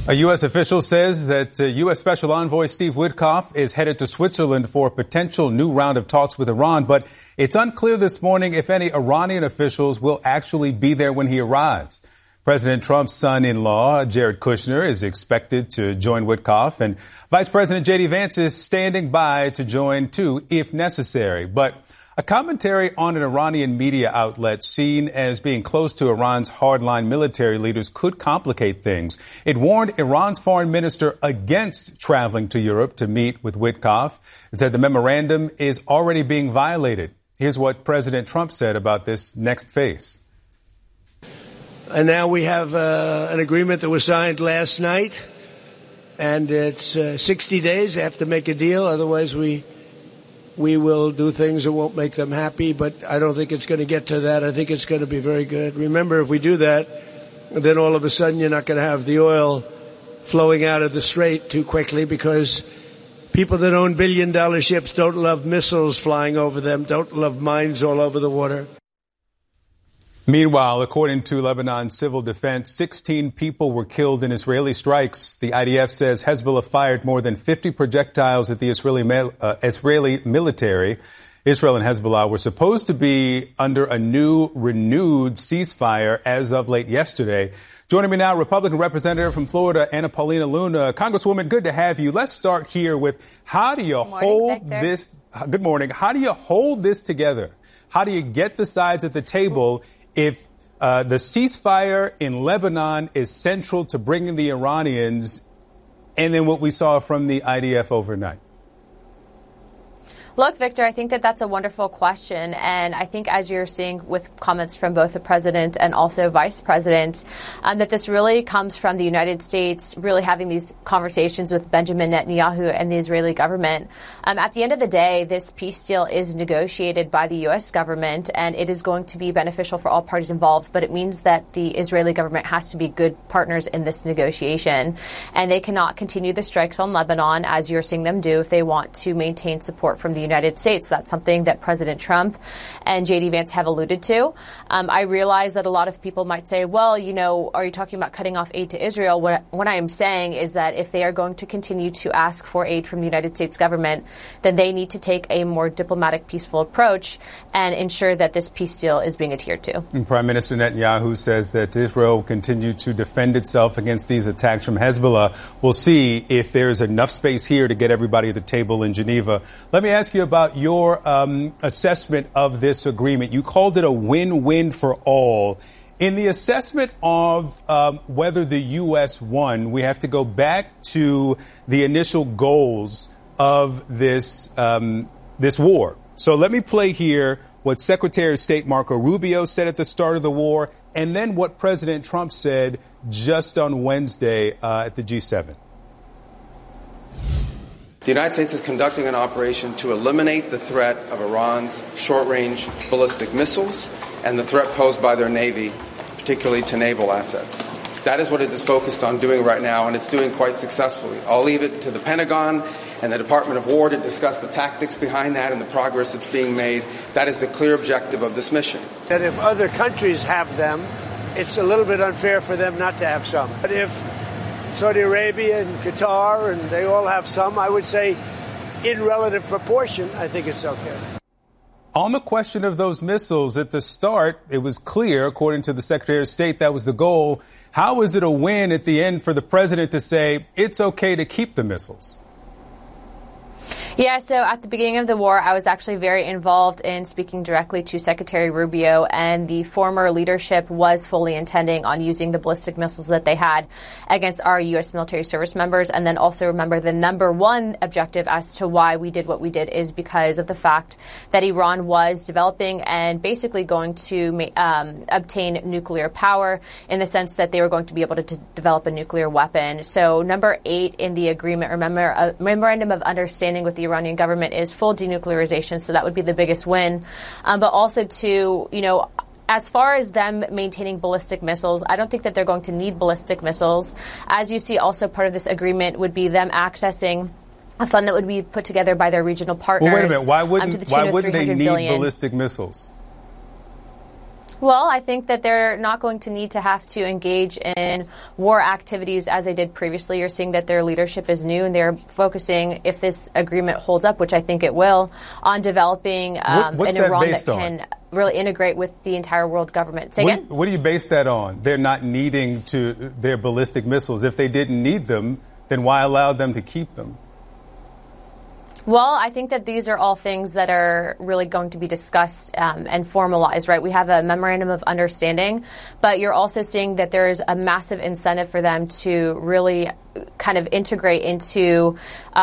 A U.S. official says that U.S. Special Envoy Steve Witkoff is headed to Switzerland for a potential new round of talks with Iran, but it's unclear this morning if any Iranian officials will actually be there when he arrives. President Trump's son-in-law, Jared Kushner, is expected to join Witkoff, and Vice President J.D. Vance is standing by to join, too, if necessary. But a commentary on an Iranian media outlet seen as being close to Iran's hardline military leaders could complicate things. It warned Iran's foreign minister against traveling to Europe to meet with Witkoff. It said the memorandum is already being violated. Here's what President Trump said about this next phase. And now we have an agreement that was signed last night, and it's 60 days. They have to make a deal. Otherwise, we will do things that won't make them happy, but I don't think it's going to get to that. I think it's going to be very good. Remember, if we do that, then all of a sudden you're not going to have the oil flowing out of the Strait too quickly, because people that own billion-dollar ships don't love missiles flying over them, don't love mines all over the water. Meanwhile, according to Lebanon Civil Defense, 16 people were killed in Israeli strikes. The IDF says Hezbollah fired more than 50 projectiles at the Israeli military. Israel and Hezbollah were supposed to be under a renewed ceasefire as of late yesterday. Joining me now, Republican Representative from Florida, Anna Paulina Luna. Congresswoman, good to have you. Let's start here with how do you hold this? Good morning. How do you hold this together? How do you get the sides at the table if the ceasefire in Lebanon is central to bringing the Iranians, and then what we saw from the IDF overnight? Look, Victor, I think that that's a wonderful question. And I think as you're seeing with comments from both the president and also vice president, that this really comes from the United States really having these conversations with Benjamin Netanyahu and the Israeli government. At the end of the day, this peace deal is negotiated by the U.S. government, and it is going to be beneficial for all parties involved. But it means that the Israeli government has to be good partners in this negotiation. And they cannot continue the strikes on Lebanon, as you're seeing them do, if they want to maintain support from the United States. That's something that President Trump and J.D. Vance have alluded to. I realize that a lot of people might say, well, you know, are you talking about cutting off aid to Israel? What I am saying is that if they are going to continue to ask for aid from the United States government, then they need to take a more diplomatic, peaceful approach and ensure that this peace deal is being adhered to. And Prime Minister Netanyahu says that Israel will continue to defend itself against these attacks from Hezbollah. We'll see if there's enough space here to get everybody at the table in Geneva. Let me ask you about your assessment of this agreement. You called it a win-win for all. In the assessment of whether the U.S. won, we have to go back to the initial goals of this war. So let me play here what Secretary of State Marco Rubio said at the start of the war, and then what President Trump said just on Wednesday at the G7. The United States is conducting an operation to eliminate the threat of Iran's short-range ballistic missiles and the threat posed by their Navy, particularly to naval assets. That is what it is focused on doing right now, and it's doing quite successfully. I'll leave it to the Pentagon and the Department of War to discuss the tactics behind that and the progress that's being made. That is the clear objective of this mission. That if other countries have them, it's a little bit unfair for them not to have some. But if Saudi Arabia and Qatar, and they all have some, I would say in relative proportion, I think it's okay. On the question of those missiles, at the start, it was clear, according to the Secretary of State, that was the goal. How is it a win at the end for the president to say it's okay to keep the missiles? Yeah, so at the beginning of the war, I was actually very involved in speaking directly to Secretary Rubio, and the former leadership was fully intending on using the ballistic missiles that they had against our U.S. military service members. And then also remember the number one objective as to why we did what we did is because of the fact that Iran was developing and basically going to obtain nuclear power in the sense that they were going to be able to develop a nuclear weapon. So number 8 in the agreement, remember, a memorandum of understanding with the Iranian government is full denuclearization, so that would be the biggest win. But also to, you know, as far as them maintaining ballistic missiles, I don't think that they're going to need ballistic missiles. As you see, also part of this agreement would be them accessing a fund that would be put together by their regional partners. Well, wait a minute. Why wouldn't they need ballistic missiles? Well, I think that they're not going to need to have to engage in war activities as they did previously. You're seeing that their leadership is new and they're focusing, if this agreement holds up, which I think it will, on developing an Iran that can really integrate with the entire world government. Say again? What do you base that on? They're not needing their ballistic missiles. If they didn't need them, then why allow them to keep them? Well, I think that these are all things that are really going to be discussed and formalized, right? We have a memorandum of understanding, but you're also seeing that there is a massive incentive for them to really kind of integrate into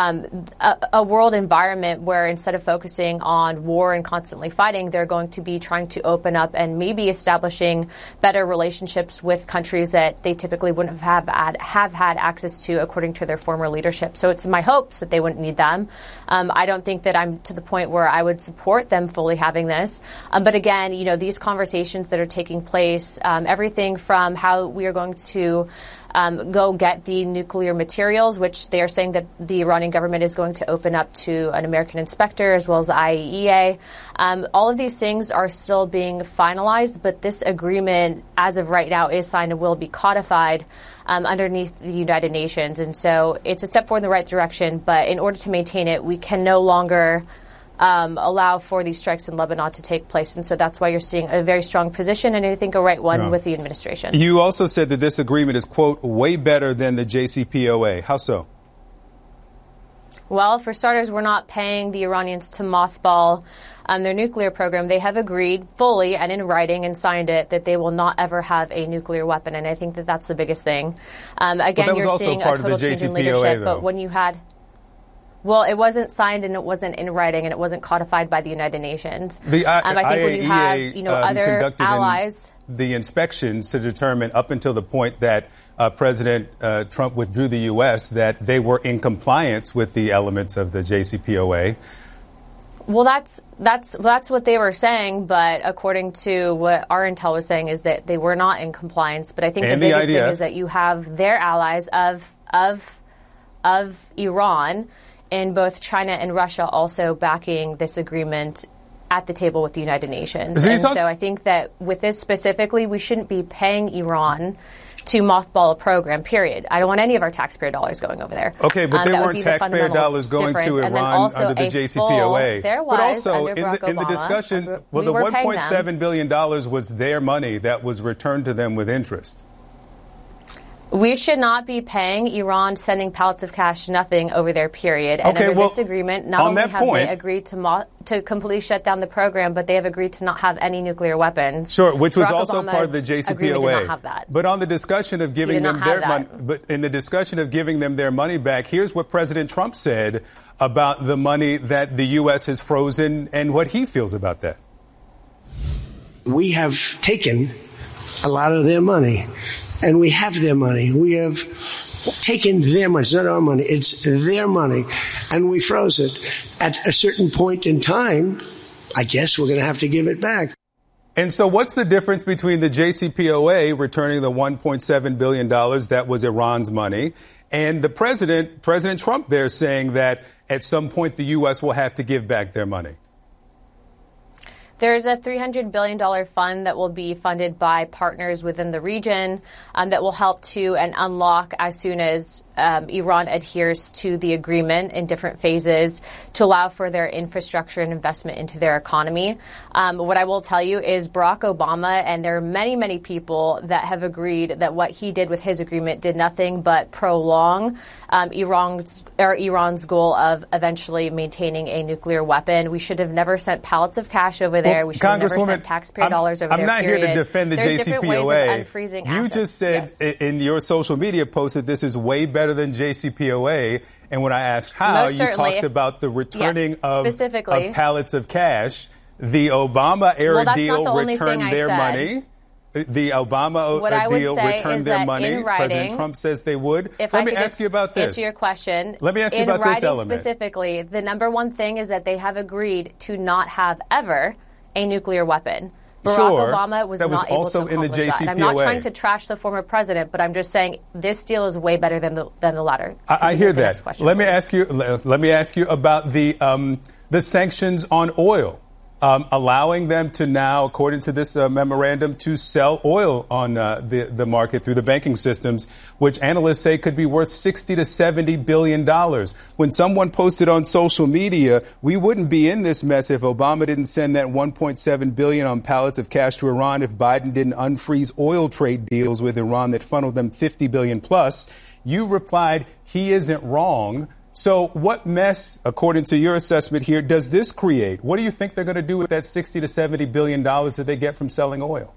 a world environment where instead of focusing on war and constantly fighting, they're going to be trying to open up and maybe establishing better relationships with countries that they typically wouldn't have had access to according to their former leadership. So it's my hopes that they wouldn't need them. I don't think that I'm to the point where I would support them fully having this. But again, these conversations that are taking place, everything from how we are going to go get the nuclear materials, which they are saying that the Iranian government is going to open up to an American inspector as well as the IAEA. All of these things are still being finalized, but this agreement, as of right now, is signed and will be codified underneath the United Nations. And so it's a step forward in the right direction, but in order to maintain it, we can no longer allow for these strikes in Lebanon to take place. And so that's why you're seeing a very strong position, and I think a right one with the administration. You also said that this agreement is, quote, way better than the JCPOA. How so? Well, for starters, we're not paying the Iranians to mothball their nuclear program. They have agreed fully and in writing and signed it that they will not ever have a nuclear weapon. And I think that that's the biggest thing. Again, you're seeing a total change in leadership. But when you had... Well, it wasn't signed and it wasn't in writing and it wasn't codified by the United Nations. I think IAEA, when you have, other allies, the inspections to determine up until the point that President Trump withdrew the U.S. that they were in compliance with the elements of the JCPOA. Well, that's what they were saying, but according to what our intel was saying is that they were not in compliance. But I think the biggest thing is that you have their allies of Iran in both China and Russia also backing this agreement at the table with the United Nations. So I think that with this specifically, we shouldn't be paying Iran to mothball a program, period. I don't want any of our taxpayer dollars going over there. Okay, but there weren't taxpayer dollars going to Iran under the JCPOA. There was, but also under Barack Obama, in the discussion, the $1.7 billion was their money that was returned to them with interest. We should not be paying Iran, sending pallets of cash, nothing over their period. And under this agreement, not only have they agreed to completely shut down the program, but they have agreed to not have any nuclear weapons. Sure, which was also part of the JCPOA. Did not have that. But on the discussion of giving them their money, but in the discussion of giving them their money back, here's what President Trump said about the money that the U.S. has frozen and what he feels about that. We have taken a lot of their money. And we have their money. We have taken their money. It's not our money. It's their money. And we froze it. At a certain point in time, I guess we're going to have to give it back. And so what's the difference between the JCPOA returning the $1.7 billion that was Iran's money and the President Trump there saying that at some point the U.S. will have to give back their money? There's a $300 billion fund that will be funded by partners within the region that will help to and unlock as soon as Iran adheres to the agreement in different phases to allow for their infrastructure and investment into their economy. What I will tell you is Barack Obama, and there are many, many people that have agreed that what he did with his agreement did nothing but prolong Iran's goal of eventually maintaining a nuclear weapon. We should have never sent pallets of cash over there. We should have never sent taxpayer dollars over there. I'm not here to defend the JCPOA. You just said in your social media post that this is way better than JCPOA. And when I asked how, you talked about the returning of pallets of cash. The Obama-era deal returned their money. The Obama deal returned their money. President Trump says they would. Let me ask you about this. Answer your question. Let me ask you about this element. Specifically, the number one thing is that they have agreed to not have ever a nuclear weapon. Barack Obama was not able to accomplish that. And I'm not trying to trash the former president, but I'm just saying this deal is way better than the latter. I hear that. Let me ask you about the sanctions on oil. allowing them to now, according to this memorandum, to sell oil on the market through the banking systems, which analysts say could be worth $60 to $70 billion. When someone posted on social media, we wouldn't be in this mess if Obama didn't send that $1.7 billion on pallets of cash to Iran, if Biden didn't unfreeze oil trade deals with Iran that funneled them $50 billion plus. You replied, he isn't wrong. So what mess, according to your assessment here, does this create? What do you think they're going to do with that $60 to $70 billion that they get from selling oil?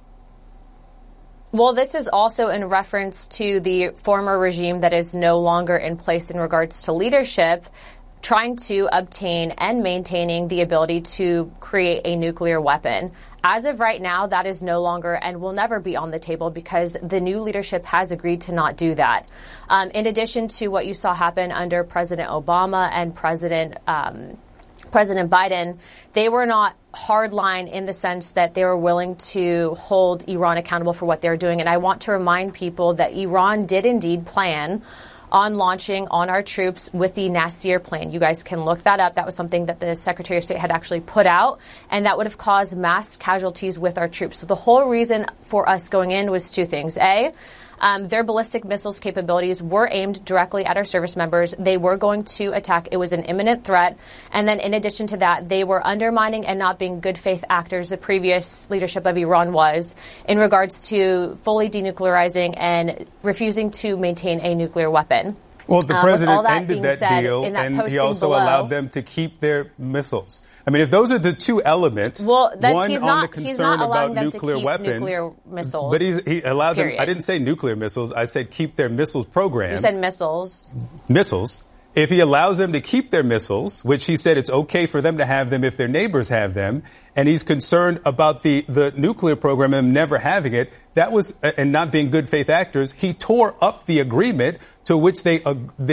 Well, this is also in reference to the former regime that is no longer in place in regards to leadership, trying to obtain and maintaining the ability to create a nuclear weapon. As of right now, that is no longer and will never be on the table because the new leadership has agreed to not do that. In addition to what you saw happen under President Obama and President Biden, they were not hardline in the sense that they were willing to hold Iran accountable for what they're doing. And I want to remind people that Iran did indeed plan on launching on our troops with the Nasir plan. You guys can look that up. That was something that the Secretary of State had actually put out, and that would have caused mass casualties with our troops. So the whole reason for us going in was two things. A, their ballistic missiles capabilities were aimed directly at our service members. They were going to attack. It was an imminent threat. And then in addition to that, they were undermining and not being good faith actors. The previous leadership of Iran was in regards to fully denuclearizing and refusing to maintain a nuclear weapon. Well, the president ended that deal, and he also allowed them to keep their missiles. I mean, if those are the two elements, one on the concern about nuclear weapons, nuclear missiles, but he allowed them. I didn't say nuclear missiles. I said keep their missiles program. You said missiles. Missiles. If he allows them to keep their missiles, which he said it's okay for them to have them if their neighbors have them, and he's concerned about the nuclear program and never having it, that was, and not being good faith actors, he tore up the agreement to which the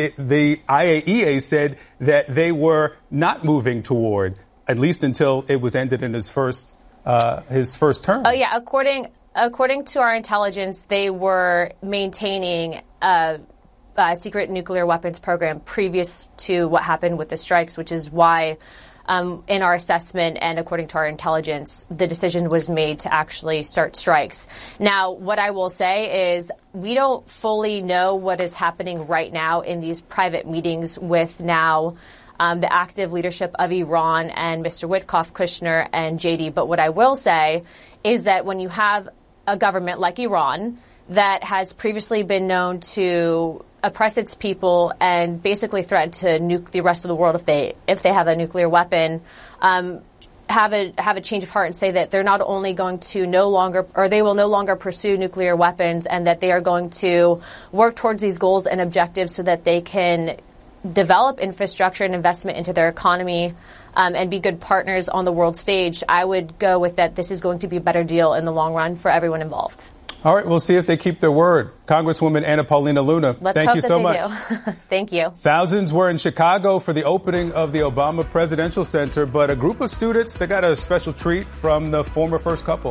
IAEA said that they were not moving toward, at least until it was ended in his first term. Oh, yeah. According to our intelligence, they were maintaining a secret nuclear weapons program previous to what happened with the strikes, which is why in our assessment and according to our intelligence, the decision was made to actually start strikes. Now, what I will say is we don't fully know what is happening right now in these private meetings with now the active leadership of Iran and Mr. Witkoff, Kushner, and JD. But what I will say is that when you have a government like Iran that has previously been known to oppress its people and basically threaten to nuke the rest of the world if they have a nuclear weapon, have a change of heart and say that they're not only going to they will no longer pursue nuclear weapons, and that they are going to work towards these goals and objectives so that they can develop infrastructure and investment into their economy and be good partners on the world stage. I would go with that this is going to be a better deal in the long run for everyone involved. All right, we'll see if they keep their word. Congresswoman Anna Paulina Luna, thank you so much. Thank you. Thousands were in Chicago for the opening of the Obama Presidential Center, but a group of students, they got a special treat from the former first couple.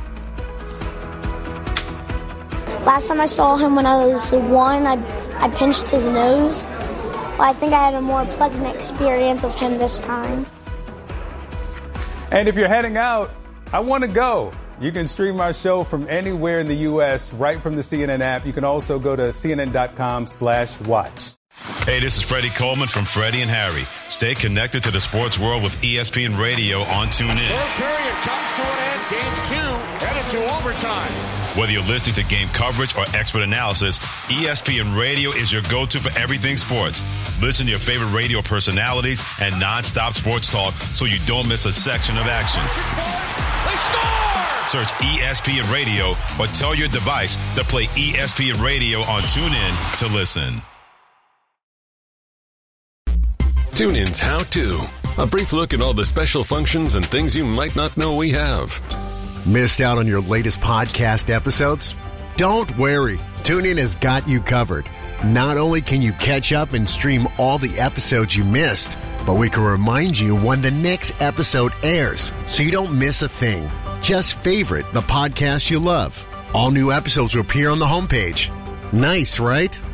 Last time I saw him when I was 1, I pinched his nose. Well, I think I had a more pleasant experience of him this time. And if you're heading out, I want to go. You can stream our show from anywhere in the U.S. right from the CNN app. You can also go to CNN.com/watch. Hey, this is Freddie Coleman from Freddie and Harry. Stay connected to the sports world with ESPN Radio on TuneIn. Third period comes to an end. Game 2 headed to overtime. Whether you're listening to game coverage or expert analysis, ESPN Radio is your go-to for everything sports. Listen to your favorite radio personalities and nonstop sports talk so you don't miss a section of action. They score! Search ESPN Radio or tell your device to play ESPN Radio on TuneIn to listen. TuneIn's How To. A brief look at all the special functions and things you might not know we have. Missed out on your latest podcast episodes? Don't worry. TuneIn has got you covered. Not only can you catch up and stream all the episodes you missed, but we can remind you when the next episode airs so you don't miss a thing. Just favorite the podcast you love. All new episodes will appear on the homepage. Nice, right?